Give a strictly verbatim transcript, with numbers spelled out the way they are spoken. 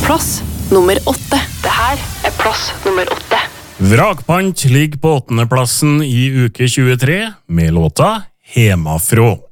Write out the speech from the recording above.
Plass nummer åtte. Det her er plass nummer åtte. Vrakpant ligger på åttendeplassen i uke tjuetre med låta Hemafrå.